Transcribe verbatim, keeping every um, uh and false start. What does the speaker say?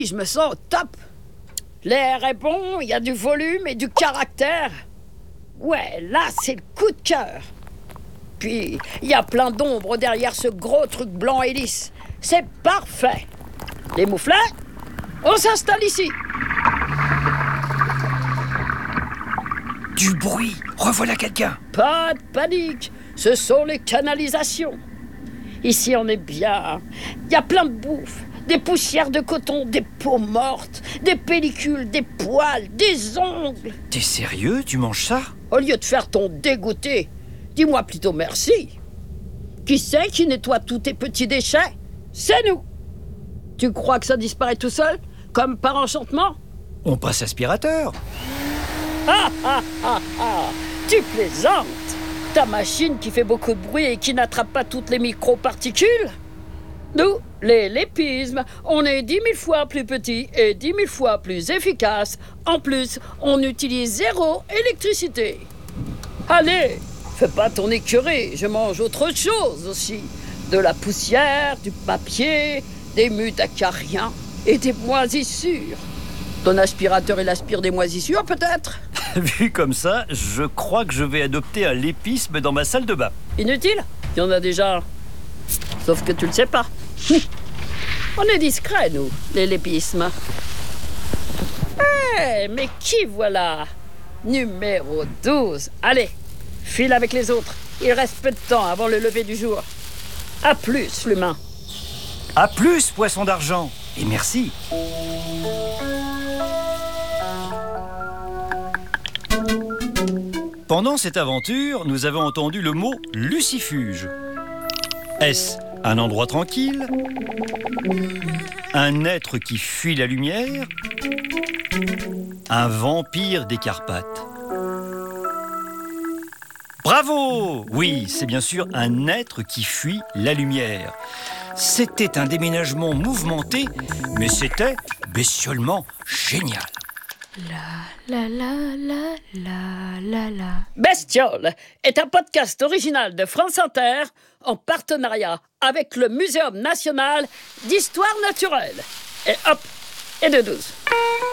Je me sens au top. L'air est bon, il y a du volume et du caractère. Ouais, là, c'est le coup de cœur. Puis, il y a plein d'ombre derrière ce gros truc blanc et lisse. C'est parfait. Les mouflets, on s'installe ici. Du bruit, revoilà quelqu'un. Pas de panique, ce sont les canalisations. Ici, on est bien. Il y a plein de bouffe. Des poussières de coton, des peaux mortes, des pellicules, des poils, des ongles. T'es sérieux, tu manges ça? Au lieu de faire ton dégoûté, dis-moi plutôt merci. Qui c'est qui nettoie tous tes petits déchets? C'est nous. Tu crois que ça disparaît tout seul, comme par enchantement? On passe aspirateur. Ah ah ah ah! Tu plaisantes? Ta machine qui fait beaucoup de bruit et qui n'attrape pas toutes les microparticules? Nous, les lépismes, on est dix mille fois plus petits et dix mille fois plus efficaces. En plus, on utilise zéro électricité. Allez, fais pas ton écurie, je mange autre chose aussi. De la poussière, du papier, des mues d'acariens et des moisissures. Ton aspirateur, il aspire des moisissures, peut-être? Vu comme ça, je crois que je vais adopter un lépisme dans ma salle de bain. Inutile, il y en a déjà. Sauf que tu le sais pas. On est discrets, nous, les lépismes. Hé, hey, mais qui voilà? Numéro douze. Allez, file avec les autres. Il reste peu de temps avant le lever du jour. À plus, l'humain. À plus, poisson d'argent. Et merci. Pendant cette aventure, nous avons entendu le mot lucifuge. Est-ce un endroit tranquille? Un être qui fuit la lumière? Un vampire des Carpates? Bravo! Oui, c'est bien sûr un être qui fuit la lumière. C'était un déménagement mouvementé, mais c'était bestiolement génial. La la la la la la la. Bestiole est un podcast original de France Inter en partenariat avec le Muséum national d'histoire naturelle. Et hop, et de douze.